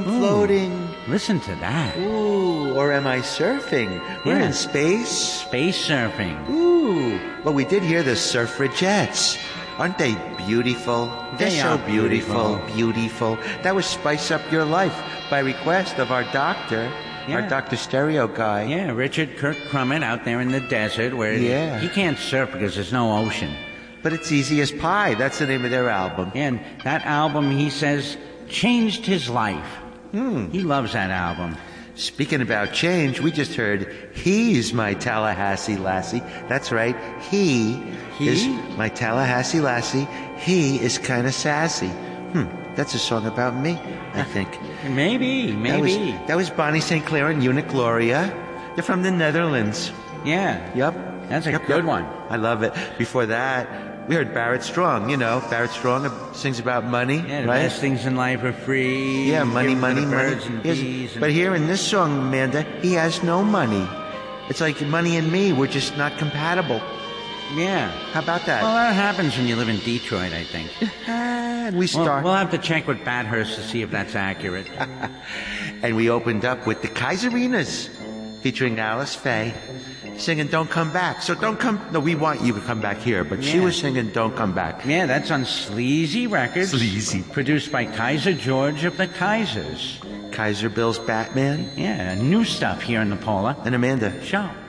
floating. Listen to that. Ooh, or am I surfing? We're in space. Space surfing. Ooh, well, we did hear the suffragettes. Aren't they beautiful? They're They so are beautiful, beautiful. That was Spice Up Your Life by request of our doctor, our Dr. Stereo guy. Yeah, Richard Kirk Crummett out there in the desert where he can't surf because there's no ocean. But it's easy as pie. That's the name of their album. And that album, he says, changed his life. He loves that album. Speaking about change, we just heard He's My Tallahassee Lassie. That's right. He is my Tallahassee Lassie. He is kind of sassy. That's a song about me, I think. Maybe. That was Bonnie St. Clair and Una Gloria. They're from the Netherlands. Yeah. Yep. That's a good one. I love it. Before that, we heard Barrett Strong. You know, Barrett Strong sings about money, Yeah, the right? best things in life are free. Yeah, money, Give money, to the money. birds and Yes, bees and- but here in this song, Amanda, he has no money. It's like money and me, we're just not compatible. Yeah. How about that? Well, that happens when you live in Detroit, I think. And we start, We'll have to check with Bathurst to see if that's accurate. and we opened up with the Kaiserinas, featuring Alice Faye, singing "Don't Come Back." So don't come. No, we want you to come back here, but she Yeah. was singing "Don't Come Back." Yeah, that's on Sleazy Records. Sleazy. Produced by Kaiser George of the Kaisers. Kaiser Bill's Batman, Yeah, new stuff here in the Pola and Amanda. Show.